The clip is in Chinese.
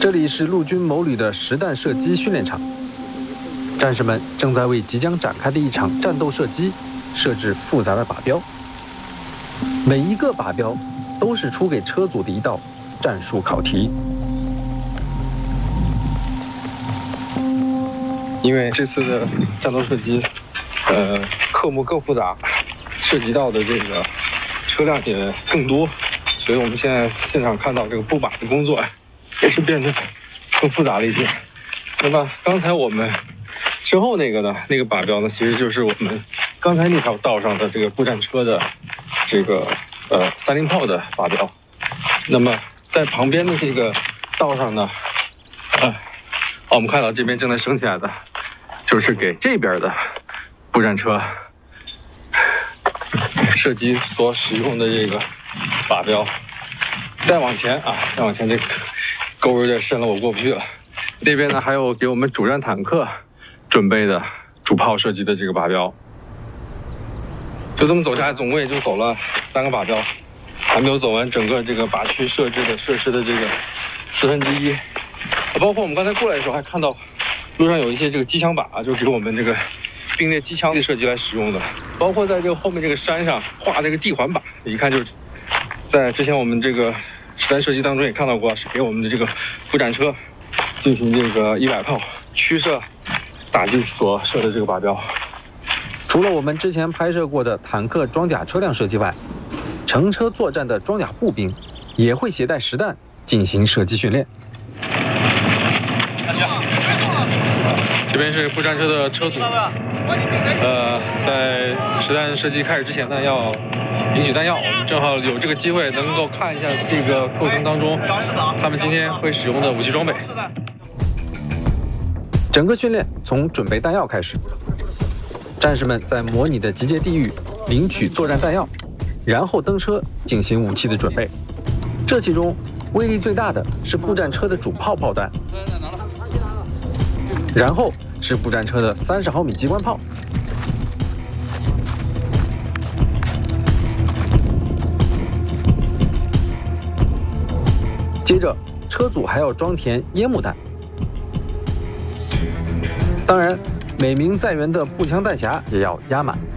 这里是陆军某旅的实弹射击训练场，战士们正在为即将展开的一场战斗射击设置复杂的靶标。每一个靶标都是出给车组的一道战术考题。因为这次的战斗射击，科目更复杂，涉及到的这个车辆也更多，所以我们现在现场看到这个布靶的工作也是变得更复杂了一些。那么刚才我们身后那个靶标呢，其实就是我们刚才那条道上的这个步战车的这个三零炮的靶标。那么在旁边的这个道上呢，我们看到这边正在升起来的，就是给这边的步战车射击所使用的这个靶标。再往前这个沟有点深了，我过不去了。那边呢还有给我们主战坦克准备的主炮射击的这个靶标。就这么走下来，总共也就走了3个靶标，还没有走完整个这个靶区设施的这个1/4。包括我们刚才过来的时候还看到路上有一些这个机枪靶，就给我们这个并列机枪的射击来使用的。包括在这个后面这个山上画这个地环靶，一看就是在之前我们这个实弹射击当中也看到过，是给我们的这个步战车进行这个100炮驱射打击所设的这个靶标。除了我们之前拍摄过的坦克装甲车辆射击外，乘车作战的装甲步兵也会携带实弹进行射击训练。这边是步战车的车组，在实弹射击开始之前呢，要领取弹药。我们正好有这个机会能够看一下这个过程当中他们今天会使用的武器装备。整个训练从准备弹药开始，战士们在模拟的集结地域领取作战弹药，然后登车进行武器的准备。这其中威力最大的是步战车的主炮炮弹，然后是步战车的30毫米机关炮。接着，车组还要装填烟幕弹。当然，每名载员的步枪弹匣也要压满。